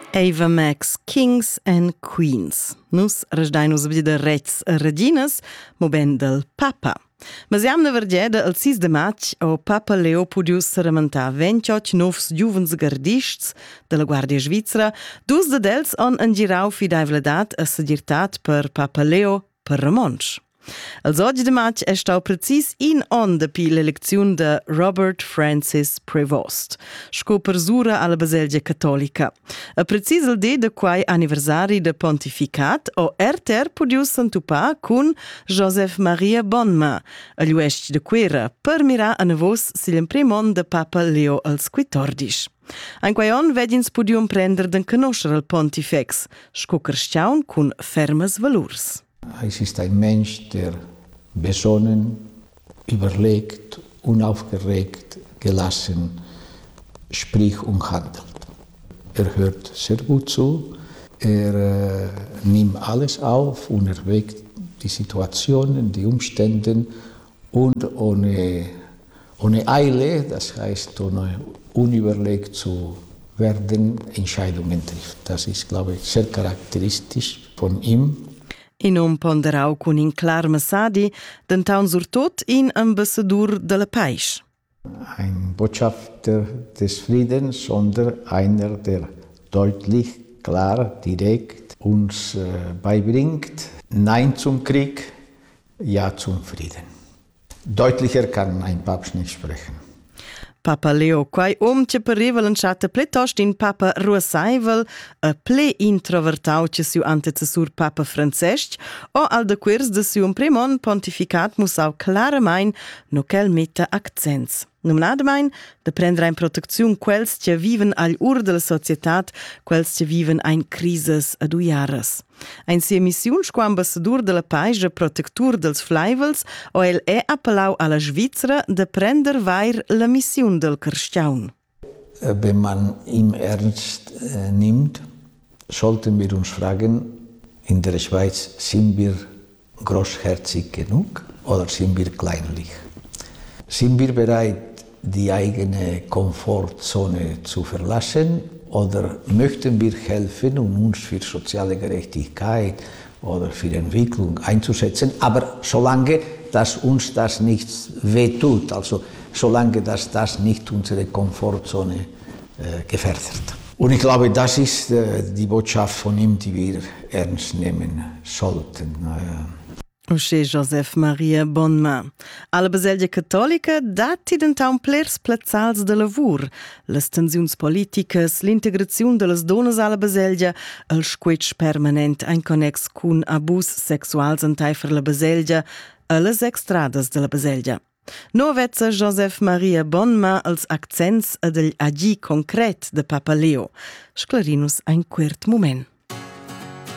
Ava Max, Kings and Queens. Nus resdainus vida regs e reginas, mo ben del Papa. Ma siam na vergeda il 6 de maig o Papa Leo pudius seramentar 28 novs giuvens gardists de la Guardia Svizzera, dus de dels on engirau fidai vledat a segirtat per Papa Leo per Ramonsch. Il 8 de maig è stau precis in on dapi l'eleziun de Robert Francis Prevost, sco persura alla Baselgia Cattolica. A precis il de quai anniversari de pontificat o pudius s'entupar cun Joseph Maria Bonma, a l'uest de Quera, per mirar a nevos s'impremon de Papa Leo al XIV. Ein quai on vedins pudium prender den conoscer al pontifex, sco cristiaun cun fermes valurs. Es ist ein Mensch, der besonnen, überlegt, unaufgeregt, gelassen spricht und handelt. Hört sehr gut zu, nimmt alles auf und erwägt die Situationen, die Umstände und ohne Eile, das heißt ohne unüberlegt zu werden, Entscheidungen trifft. Das ist, glaube ich, sehr charakteristisch von ihm. In un ponderau cun in clar messadi, d'entaun surtot in ambassador de la Paisch. Ein Botschafter des Friedens, sondern einer, der deutlich, klar, direkt uns beibringt, Nein zum Krieg, Ja zum Frieden. Deutlicher kann ein Papst nicht sprechen. Papa Leo, quai che pareva lanciata pletost in Papa Ruasaivel, a ple introvertau che siu antecessur Papa Francesc, o al de quers de siu primon pontificat musau claramain no quel metta accents. Numnadamain, de prendere in proteziun quels che viven al ur de la societat, quels che viven ein crises ad uiaras. Ein sia missiun sco ambassador de la Paisch e protectur dels Fleivels, o el è appellau alla Svizzera de prender vair la missiun del Cristiaun. Wenn man ihm ernst nimmt, sollten wir uns fragen, in der Schweiz sind wir großherzig genug oder sind wir kleinlich? Sind wir bereit, die eigene Komfortzone zu verlassen oder möchten wir helfen und uns für soziale Gerechtigkeit oder für Entwicklung einzusetzen, aber solange dass uns das nicht wehtut, also solange dass das nicht unsere Komfortzone gefährdet. Und ich glaube, das ist die Botschaft von ihm, die wir ernst nehmen sollten. Usce Joseph Maria Bonma. Alla Baselgia Cattolica dati d'entaun plers plazzals de lavur, las tensiuns politicas, l'integraziun de las donas alla Baselgia, el squetsch permanent ein connex cun abus sexuals entai fer la Baselgia, a las extradas de la Baselgia. No vezza Joseph Maria Bonma als accents ad el agi concret de Papa Leo. Sclarinus ein quert moment.